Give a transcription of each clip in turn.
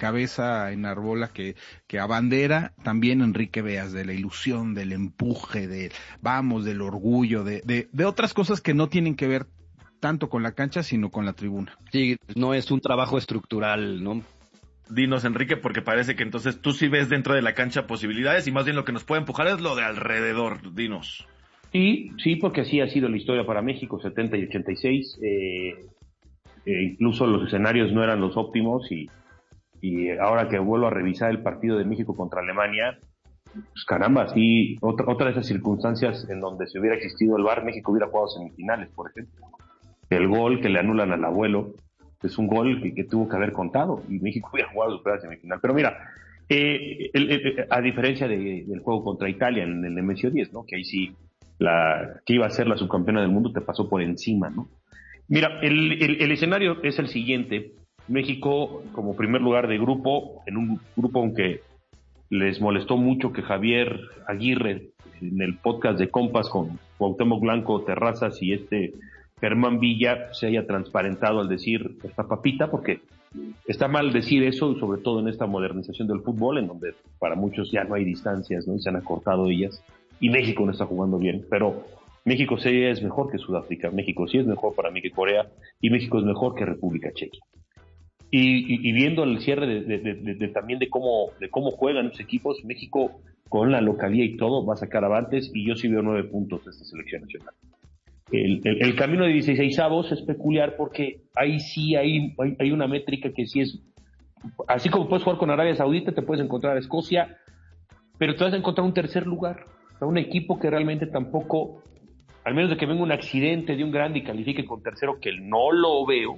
encabeza, enarbola, que abandera también Enrique Beas, de la ilusión, del empuje, del orgullo, de otras cosas que no tienen que ver tanto con la cancha, sino con la tribuna. Sí, no es un trabajo estructural, ¿no? Dinos, Enrique, porque parece que entonces tú sí ves dentro de la cancha posibilidades y más bien lo que nos puede empujar es lo de alrededor. Dinos. Sí, porque así ha sido la historia para México, 70 y 86. Incluso los escenarios no eran los óptimos y ahora que vuelvo a revisar el partido de México contra Alemania, pues caramba, sí, otra de esas circunstancias en donde si hubiera existido el VAR, México hubiera jugado semifinales, por ejemplo. El gol que le anulan al abuelo es un gol que tuvo que haber contado y México hubiera jugado su semifinal. Pero mira, a diferencia del juego contra Italia en el MSO10, ¿no? Que ahí sí, que iba a ser la subcampeona del mundo te pasó por encima, ¿no? Mira, el escenario es el siguiente. México como primer lugar de grupo, en un grupo aunque les molestó mucho que Javier Aguirre en el podcast de Compas con Cuauhtémoc Blanco, Terrazas y Germán Villa se haya transparentado al decir esta papita, porque está mal decir eso, sobre todo en esta modernización del fútbol, en donde para muchos ya no hay distancias, ¿no? Y se han acortado ellas, y México no está jugando bien, pero México sí es mejor que Sudáfrica, México sí es mejor para mí que Corea, y México es mejor que República Checa. Y viendo el cierre también de cómo juegan los equipos, México con la localía y todo va a sacar avantes, y yo sí veo 9 puntos de esta selección nacional. El camino de 16avos es peculiar porque ahí sí hay una métrica que sí es, así como puedes jugar con Arabia Saudita, te puedes encontrar a Escocia, pero te vas a encontrar un tercer lugar, o sea, un equipo que realmente tampoco, al menos de que venga un accidente de un grande y califique con tercero, que no lo veo,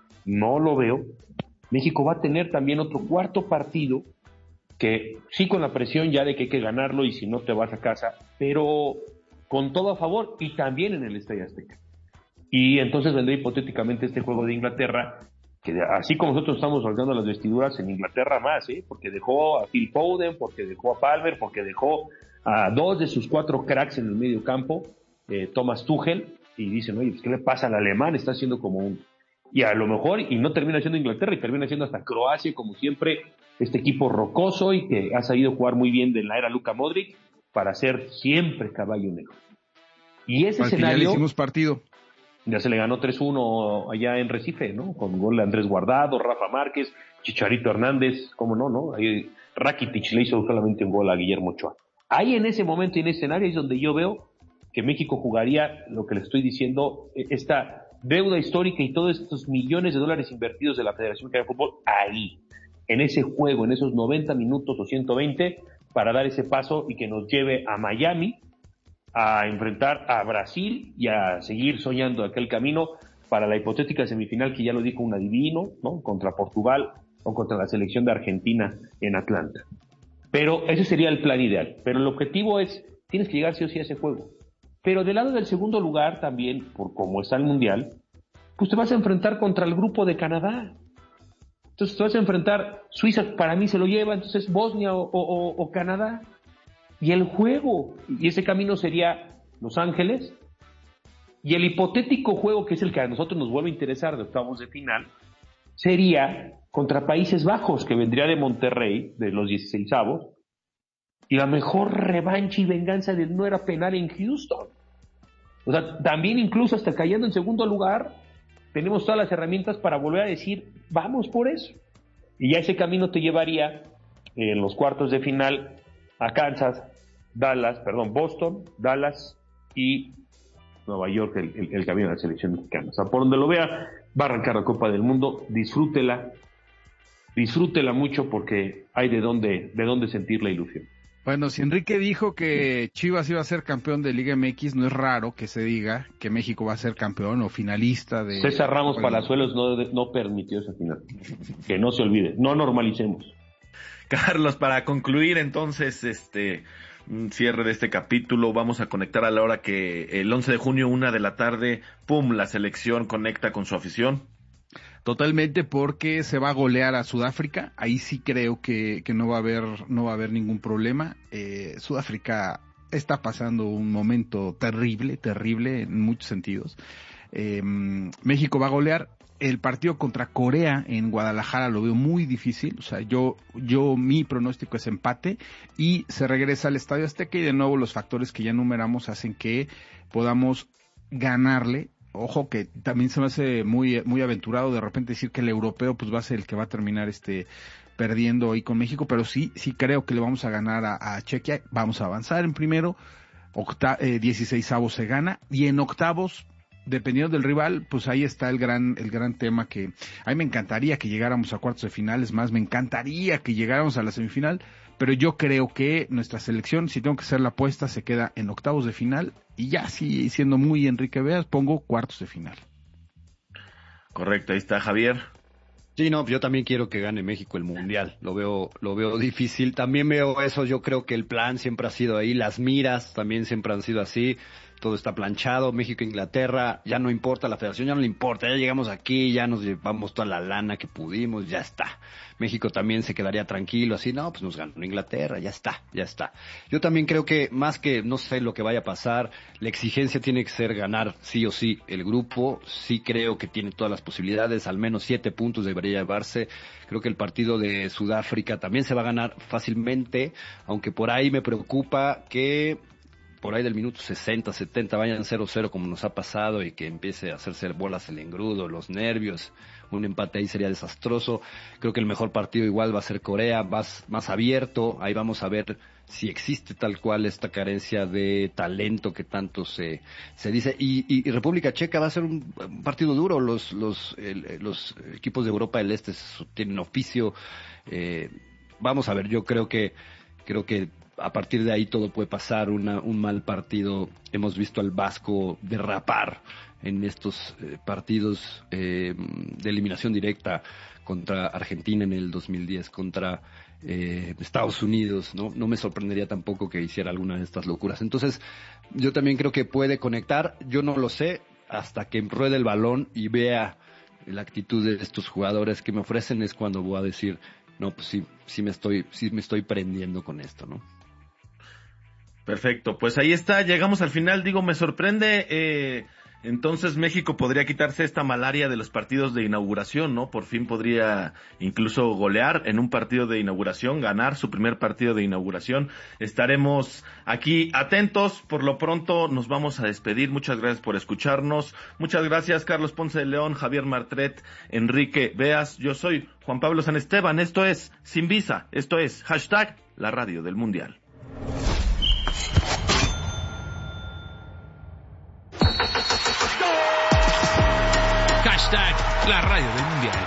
México va a tener también otro cuarto partido, que sí con la presión ya de que hay que ganarlo y si no te vas a casa, pero con todo a favor y también en el Estadio Azteca. Y entonces vendrá hipotéticamente este juego de Inglaterra, que así como nosotros estamos soltando las vestiduras, en Inglaterra más, porque dejó a Phil Foden, porque dejó a Palmer, porque dejó a 2 de sus 4 cracks en el medio campo, Thomas Tuchel, y dicen, oye, pues, ¿qué le pasa al alemán? Está haciendo como un... Y a lo mejor, y no termina siendo Inglaterra, y termina siendo hasta Croacia, como siempre, este equipo rocoso y que ha sabido jugar muy bien de la era Luka Modric, para ser siempre caballo negro. Y ese escenario... Ya le hicimos partido. Ya se le ganó 3-1 allá en Recife, ¿no? Con gol de Andrés Guardado, Rafa Márquez, Chicharito Hernández, ¿cómo no? Ahí Rakitic le hizo solamente un gol a Guillermo Ochoa. Ahí en ese momento y en ese escenario es donde yo veo que México jugaría lo que le estoy diciendo, esta deuda histórica y todos estos millones de dólares invertidos de la Federación Mexicana de Fútbol ahí, en ese juego, en esos 90 minutos o 120, para dar ese paso y que nos lleve a Miami, a enfrentar a Brasil y a seguir soñando aquel camino para la hipotética semifinal que ya lo dijo un adivino, ¿no? Contra Portugal o contra la selección de Argentina en Atlanta. Pero ese sería el plan ideal. Pero el objetivo es, tienes que llegar sí o sí a ese juego. Pero del lado del segundo lugar también, por cómo está el Mundial, pues te vas a enfrentar contra el grupo de Canadá. Entonces te vas a enfrentar, Suiza para mí se lo lleva, entonces Bosnia o Canadá. Y el juego, y ese camino sería Los Ángeles, y el hipotético juego, que es el que a nosotros nos vuelve a interesar de octavos de final, sería contra Países Bajos, que vendría de Monterrey, de los 16avos, y la mejor revancha y venganza del no era penal en Houston. O sea, también incluso hasta cayendo en segundo lugar, tenemos todas las herramientas para volver a decir, vamos por eso. Y ya ese camino te llevaría en los cuartos de final a Kansas, Boston, Dallas y Nueva York, el camino de la selección mexicana. O sea, por donde lo vea, va a arrancar la Copa del Mundo, disfrútela mucho porque hay de dónde sentir la ilusión. Bueno, si Enrique dijo que Chivas iba a ser campeón de Liga MX, no es raro que se diga que México va a ser campeón o finalista de... César Ramos Palazuelos no permitió esa final. Que no se olvide, no normalicemos. Carlos, para concluir entonces cierre de este capítulo, vamos a conectar a la hora que el 11 de junio, 1 p.m, ¡pum!, la selección conecta con su afición. Totalmente, porque se va a golear a Sudáfrica. Ahí sí creo que no va a haber ningún problema. Sudáfrica está pasando un momento terrible en muchos sentidos. México va a golear. el partido contra Corea en Guadalajara lo veo muy difícil. O sea, mi pronóstico es empate y se regresa al Estadio Azteca, y de nuevo los factores que ya enumeramos hacen que podamos ganarle. Ojo que también se me hace muy aventurado de repente decir que el europeo pues va a ser el que va a terminar perdiendo ahí con México, pero sí creo que le vamos a ganar a Chequia. Vamos a avanzar en primero, 16avos se gana, y en octavos, dependiendo del rival, pues ahí está el gran tema, que a mí me encantaría que llegáramos a cuartos de final, es más, me encantaría que llegáramos a la semifinal, pero yo creo que nuestra selección, si tengo que hacer la apuesta, se queda en octavos de final, y ya sí, siendo muy Enrique Veas, pongo cuartos de final. Correcto, ahí está Javier. Sí, no, yo también quiero que gane México el Mundial. Lo veo difícil. También veo eso, yo creo que el plan siempre ha sido ahí, las miras también siempre han sido así. Todo está planchado, México-Inglaterra, ya no importa, la federación ya no le importa, ya llegamos aquí, ya nos llevamos toda la lana que pudimos, ya está. México también se quedaría tranquilo, así, no, pues nos ganó Inglaterra, ya está. Yo también creo que, más que no sé lo que vaya a pasar, la exigencia tiene que ser ganar sí o sí el grupo. Sí creo que tiene todas las posibilidades, al menos 7 puntos debería llevarse. Creo que el partido de Sudáfrica también se va a ganar fácilmente, aunque por ahí me preocupa que por ahí del minuto 60, 70 vayan 0-0 como nos ha pasado, y que empiece a hacerse bolas el engrudo, los nervios. Un empate ahí sería desastroso. Creo que el mejor partido igual va a ser Corea, más abierto. Ahí vamos a ver si existe tal cual esta carencia de talento que tanto se dice. Y República Checa va a ser un partido duro. Los equipos de Europa del Este tienen oficio. Vamos a ver, yo creo que a partir de ahí todo puede pasar. Un mal partido. Hemos visto al Vasco derrapar en estos partidos de eliminación directa contra Argentina en el 2010, contra Estados Unidos. No me sorprendería tampoco que hiciera alguna de estas locuras. Entonces, yo también creo que puede conectar. Yo no lo sé hasta que ruede el balón y vea la actitud de estos jugadores que me ofrecen, es cuando voy a decir, no, pues sí me estoy prendiendo con esto, ¿no? Perfecto, pues ahí está, llegamos al final. Digo, me sorprende, entonces México podría quitarse esta malaria de los partidos de inauguración, ¿no? Por fin podría incluso golear en un partido de inauguración, ganar su primer partido de inauguración. Estaremos aquí atentos. Por lo pronto nos vamos a despedir. Muchas gracias por escucharnos. Muchas gracias, Carlos Ponce de León, Javier Martret, Enrique Veas. Yo soy Juan Pablo San Esteban. Esto es Sin Visa. Esto es #La Radio del Mundial. La Radio del Mundial.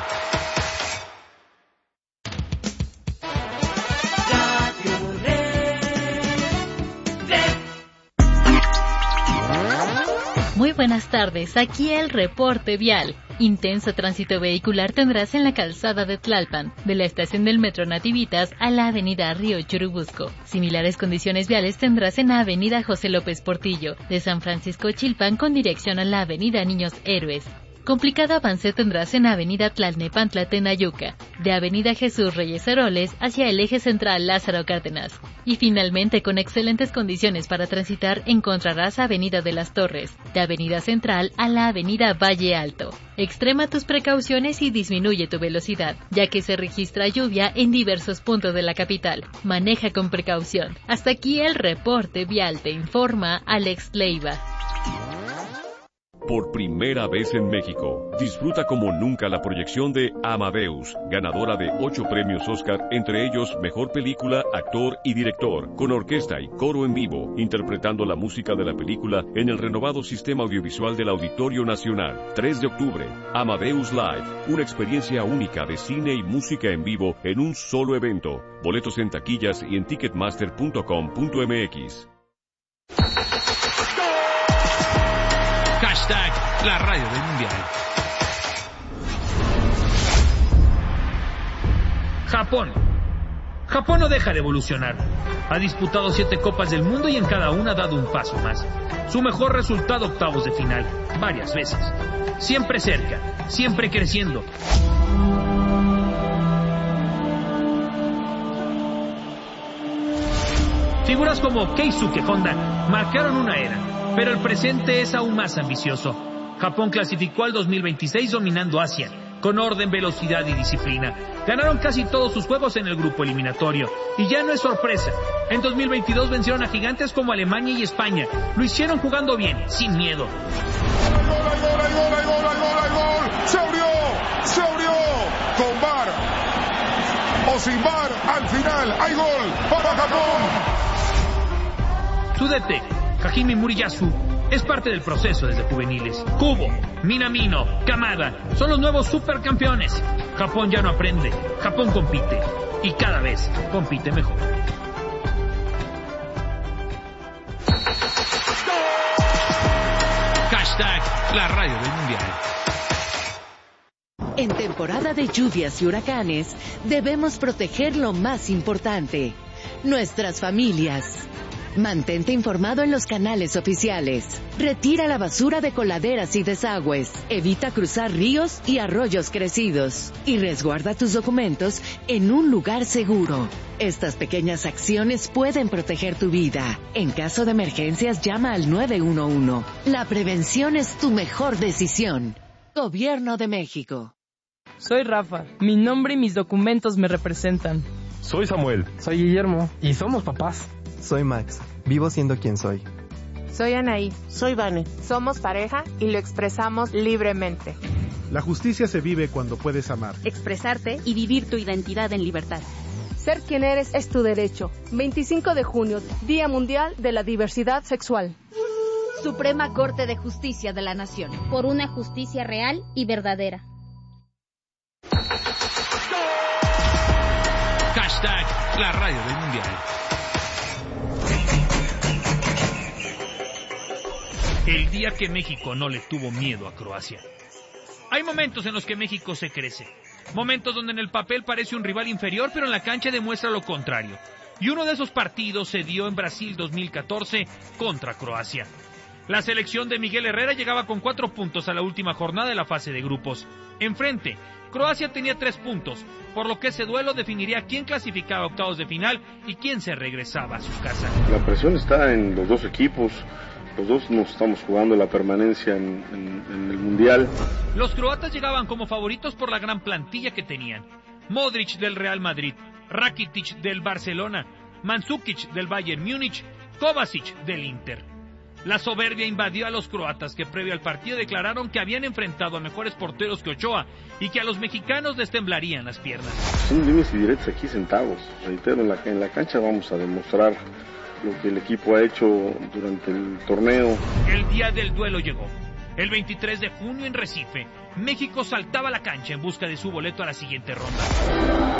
Muy buenas tardes, aquí el reporte vial. Intenso tránsito vehicular tendrás en la calzada de Tlalpan, de la estación del Metro Nativitas a la avenida Río Churubusco. Similares condiciones viales tendrás en la avenida José López Portillo, de San Francisco Chilpan con dirección a la avenida Niños Héroes. Complicado avance tendrás en avenida Tlalnepantla Tenayuca, de avenida Jesús Reyes Heroles hacia el eje central Lázaro Cárdenas. Y finalmente, con excelentes condiciones para transitar, encontrarás avenida de las Torres, de avenida Central a la avenida Valle Alto. Extrema tus precauciones y disminuye tu velocidad, ya que se registra lluvia en diversos puntos de la capital. Maneja con precaución. Hasta aquí el reporte vial, te informa Alex Leiva. Por primera vez en México, disfruta como nunca la proyección de Amadeus, ganadora de 8 premios Oscar, entre ellos Mejor Película, Actor y Director, con orquesta y coro en vivo, interpretando la música de la película en el renovado sistema audiovisual del Auditorio Nacional. 3 de octubre, Amadeus Live, una experiencia única de cine y música en vivo en un solo evento. Boletos en taquillas y en ticketmaster.com.mx. La Radio del Mundial. Japón no deja de evolucionar. Ha disputado 7 Copas del Mundo y en cada una ha dado un paso más. Su mejor resultado, octavos de final, varias veces. Siempre cerca, siempre creciendo. Figuras como Keisuke Honda marcaron una era, pero el presente es aún más ambicioso. Japón clasificó al 2026 dominando Asia, con orden, velocidad y disciplina. Ganaron casi todos sus juegos en el grupo eliminatorio. Y ya no es sorpresa. En 2022 vencieron a gigantes como Alemania y España. Lo hicieron jugando bien, sin miedo. ¡Hay gol! ¡Se abrió! Con VAR o sin VAR, al final hay gol para Japón. Su DT, Hajime Muriyasu, es parte del proceso desde juveniles. Kubo, Minamino, Kamada son los nuevos supercampeones. Japón ya no aprende, Japón compite. Y cada vez compite mejor. Hashtag la radio del mundial. En temporada de lluvias y huracanes, debemos proteger lo más importante, nuestras familias. Mantente informado en los canales oficiales. Retira la basura de coladeras y desagües. Evita cruzar ríos y arroyos crecidos. Y resguarda tus documentos en un lugar seguro. Estas pequeñas acciones pueden proteger tu vida. En caso de emergencias, llama al 911. La prevención es tu mejor decisión. Gobierno de México. Soy Rafa. Mi nombre y mis documentos me representan. Soy Samuel. Soy Guillermo. Y somos papás. Soy Max. Vivo siendo quien soy. Soy Anaí. Soy Vane. Somos pareja y lo expresamos libremente. La justicia se vive cuando puedes amar, expresarte y vivir tu identidad en libertad. Ser quien eres es tu derecho. 25 de junio, Día Mundial de la Diversidad Sexual. Suprema Corte de Justicia de la Nación. Por una justicia real y verdadera. Hashtag la radio del mundial. El día que México no le tuvo miedo a Croacia. Hay momentos en los que México se crece. Momentos donde en el papel parece un rival inferior, pero en la cancha demuestra lo contrario. Y uno de esos partidos se dio en Brasil 2014 contra Croacia. La selección de Miguel Herrera llegaba con 4 puntos a la última jornada de la fase de grupos. Enfrente, Croacia tenía 3 puntos, por lo que ese duelo definiría quién clasificaba a octavos de final y quién se regresaba a su casa. La presión está en los dos equipos. Los dos nos estamos jugando la permanencia en el Mundial. Los croatas llegaban como favoritos por la gran plantilla que tenían. Modric del Real Madrid, Rakitic del Barcelona, Mandzukic del Bayern Múnich, Kovacic del Inter. La soberbia invadió a los croatas que previo al partido declararon que habían enfrentado a mejores porteros que Ochoa y que a los mexicanos les temblarían las piernas. Son dimes y diretes aquí sentados. Reitero, en la cancha vamos a demostrar lo que el equipo ha hecho durante el torneo. El día del duelo llegó. El 23 de junio en Recife, México saltaba a la cancha en busca de su boleto a la siguiente ronda.